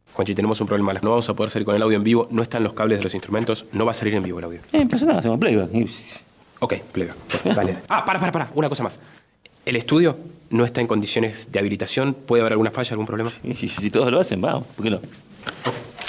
Juanchi, tenemos un problema. No vamos a poder salir con el audio en vivo. No están los cables de los instrumentos. No va a salir en vivo el audio. No pasa nada, hacemos playback. Ok, plega. Dale. Ah, para. Una cosa más. El estudio no está en condiciones de habilitación. ¿Puede haber alguna falla, algún problema? Si todos lo hacen, vamos. ¿Por qué no?